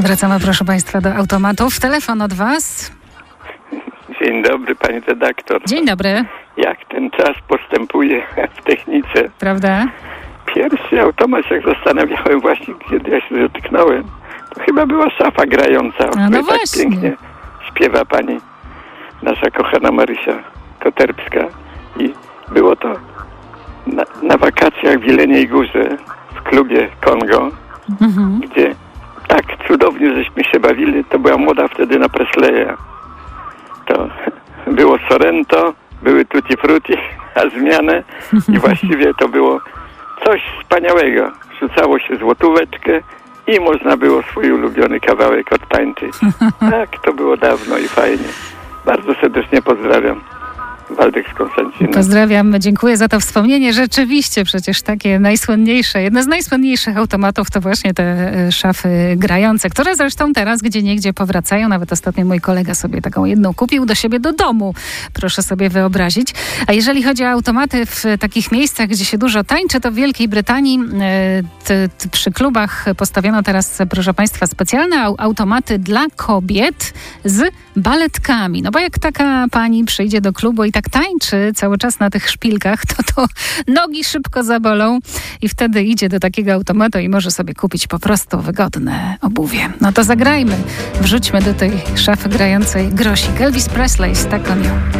Wracamy, proszę Państwa, do automatów. Telefon od Was. Dzień dobry, pani redaktor. Dzień dobry. Jak ten czas postępuje w technice. Prawda? Pierwszy automat, jak zastanawiałem właśnie, kiedy ja się dotknąłem, to chyba była szafa grająca, o której no tak właśnie. pięknie śpiewa pani nasza kochana Marysia Koterpska. I było to na wakacjach w Jeleniej Górze w klubie Kongo, gdzie tak cudownie żeśmy się bawili. To była moda wtedy na Presleya. To było Sorrento, były Tutti Frutti, a zmianę i właściwie to było coś wspaniałego. Rzucało się złotóweczkę i można było swój ulubiony kawałek odtańczyć. Tak, to było dawno i fajnie. Bardzo serdecznie pozdrawiam. Waldek z Konstancina. Pozdrawiam, dziękuję za to wspomnienie. Rzeczywiście przecież takie najsłynniejsze, jedne z najsłynniejszych automatów to właśnie te szafy grające, które zresztą teraz gdzieniegdzie powracają. Nawet ostatnio mój kolega sobie taką jedną kupił do siebie do domu. Proszę sobie wyobrazić. A jeżeli chodzi o automaty w takich miejscach, gdzie się dużo tańczy, to w Wielkiej Brytanii przy klubach postawiono teraz, proszę Państwa, specjalne automaty dla kobiet z baletkami. No bo jak taka pani przyjdzie do klubu i tak tańczy cały czas na tych szpilkach, to nogi szybko zabolą i wtedy idzie do takiego automatu i może sobie kupić po prostu wygodne obuwie. No to zagrajmy. Wrzućmy do tej szafy grającej grosik. Elvis Presley, Stuck on You.